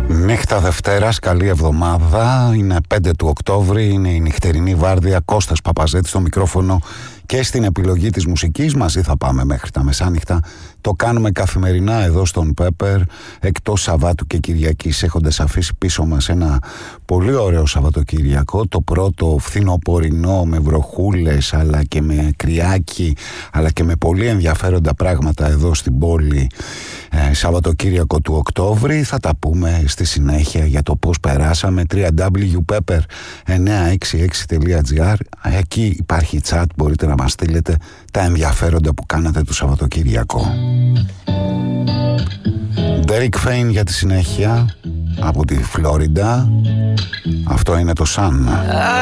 Νύχτα Δευτέρας, καλή εβδομάδα. Είναι 5 του Οκτώβρη, είναι η νυχτερινή βάρδια. Κώστας Παπαζέτης στο μικρόφωνο και στην επιλογή της μουσικής. Μαζί θα πάμε μέχρι τα μεσάνυχτα. Το κάνουμε καθημερινά εδώ στον Πέπερ, εκτός Σαββάτου και Κυριακής, έχοντας αφήσει πίσω μας ένα πολύ ωραίο Σαββατοκυριακό. Το πρώτο φθινοπορεινό με βροχούλες, αλλά και με κρυάκι, αλλά και με πολύ ενδιαφέροντα πράγματα εδώ στην πόλη, Σαββατοκύριακο του Οκτώβρη. Θα τα πούμε στη συνέχεια για το πώς περάσαμε. www.pepper966.gr. Εκεί υπάρχει chat, μπορείτε να μας στείλετε τα ενδιαφέροντα που κάνατε το Σαββατοκύριακο. Derek Fain για τη συνέχεια από τη Φλόριντα. Αυτό είναι το Sun.